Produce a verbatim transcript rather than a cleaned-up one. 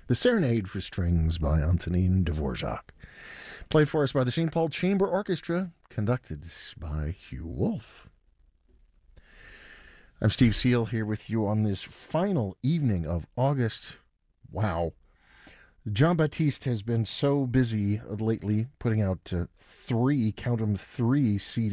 The Serenade for Strings by Antonin Dvorak. Played for us by the Saint Paul Chamber Orchestra, conducted by Hugh Wolf. I'm Steve Seal here with you on this final evening of August. Wow. John Baptiste has been so busy lately putting out uh, three, count 'em, three C Ds.